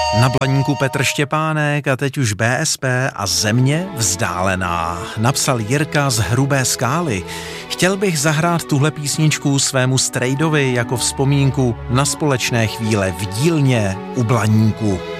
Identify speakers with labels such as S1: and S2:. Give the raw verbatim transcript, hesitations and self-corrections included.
S1: Na Blaníku Petr Štěpánek a teď už B S P a Země vzdálená. Napsal Jirka z Hrubé Skály. Chtěl bych zahrát tuhle písničku svému strejdovi jako vzpomínku na společné chvíle v dílně u Blaníku.